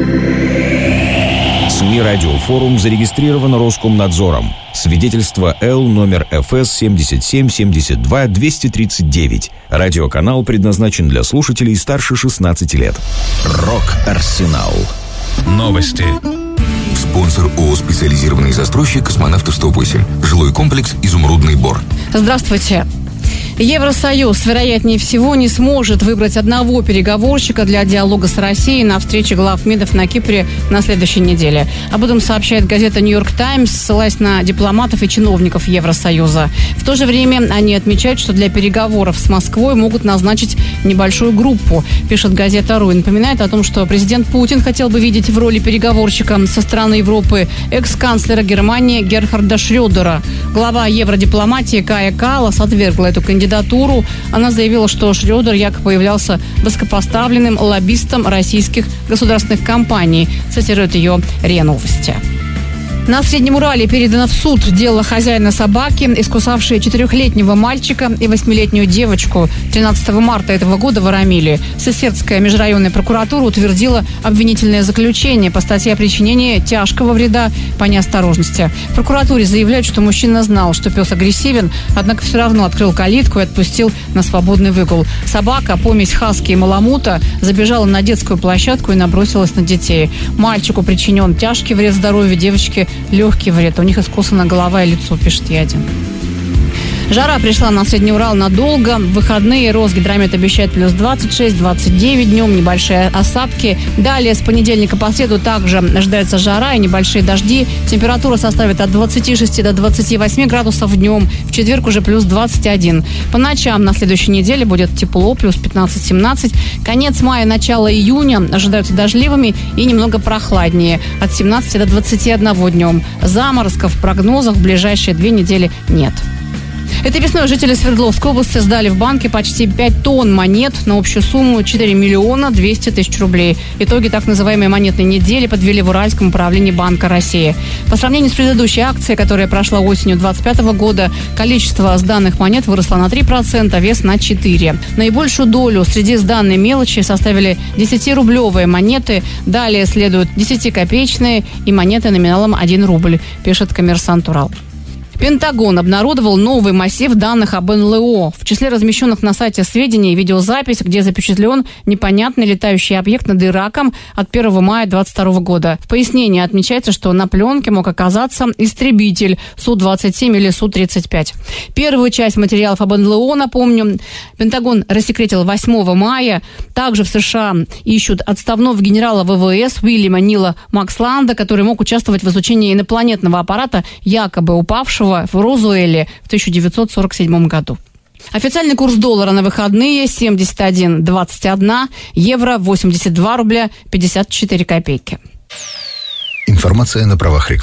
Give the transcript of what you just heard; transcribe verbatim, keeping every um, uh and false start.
СМИ «Радиофорум» зарегистрировано Роскомнадзором. Свидетельство Л номер эф эс семьдесят семь семьдесят два двести тридцать девять. Радиоканал предназначен для слушателей старше шестнадцати лет. Рок-Арсенал. Новости. Спонсор ООО «Специализированный застройщик Космонавтов сто восемь». Жилой комплекс «Изумрудный Бор». Здравствуйте. Евросоюз, вероятнее всего, не сможет выбрать одного переговорщика для диалога с Россией на встрече глав МИДов на Кипре на следующей неделе. Об этом сообщает газета «Нью-Йорк Таймс», ссылаясь на дипломатов и чиновников Евросоюза. В то же время они отмечают, что для переговоров с Москвой могут назначить небольшую группу, пишет газета «Ру». И напоминает о том, что президент Путин хотел бы видеть в роли переговорщика со стороны Европы экс-канцлера Германии Герхарда Шрёдера. Глава евродипломатии Кая Каллас отвергла эту кандидатуру. Она заявила, что Шрёдер якобы являлся высокопоставленным лоббистом российских государственных компаний. Цитирует ее РИА Новости. На Среднем Урале передано в суд дело хозяина собаки, искусавшей четырехлетнего мальчика и восьмилетнюю девочку. тринадцатого марта этого года в Арамиле Сысердская межрайонная прокуратура утвердила обвинительное заключение по статье о причинении тяжкого вреда по неосторожности. В прокуратуре заявляют, что мужчина знал, что пес агрессивен, однако все равно открыл калитку и отпустил на свободный выгул. Собака, помесь хаски и маламута, забежала на детскую площадку и набросилась на детей. Мальчику причинен тяжкий вред здоровью, девочке легкий вред. У них искусана голова и лицо, пишет Ядин. Жара пришла на Средний Урал надолго. В выходные Росгидромет обещает плюс двадцать шесть - двадцать девять днем, небольшие осадки. Далее с понедельника по среду также ожидается жара и небольшие дожди. Температура составит от двадцати шести до двадцати восьми градусов днем. В четверг уже плюс двадцать один. По ночам на следующей неделе будет тепло, плюс пятнадцать - семнадцать. Конец мая, начало июня ожидаются дождливыми и немного прохладнее. От семнадцати до двадцати одного днем. Заморозков в прогнозах в ближайшие две недели нет. Этой весной жители Свердловской области сдали в банке почти пять тонн монет на общую сумму четыре миллиона двести тысяч рублей. Итоги так называемой монетной недели подвели в Уральском управлении Банка России. По сравнению с предыдущей акцией, которая прошла осенью двадцать пятого года, количество сданных монет выросло на три процента, вес на четыре процента. Наибольшую долю среди сданной мелочи составили десятирублевые монеты. Далее следуют десятикопеечные и монеты номиналом один рубль, пишет «Коммерсант Урал». Пентагон обнародовал новый массив данных об эн эл о. В числе размещенных на сайте сведений видеозапись, где запечатлен непонятный летающий объект над Ираком от первого мая двадцать второго года. В пояснении отмечается, что на пленке мог оказаться истребитель Су двадцать семь или Су тридцать пять. Первую часть материалов об эн эл о, напомню, Пентагон рассекретил восьмого мая. Также в США ищут отставного генерала вэ вэ эс Уильяма Нила Максланда, который мог участвовать в изучении инопланетного аппарата, якобы упавшего в Розуэле в тысяча девятьсот сорок седьмом году. Официальный курс доллара на выходные семьдесят один двадцать один, евро восемьдесят два рубля пятьдесят четыре копейки. Информация на правах рекламы.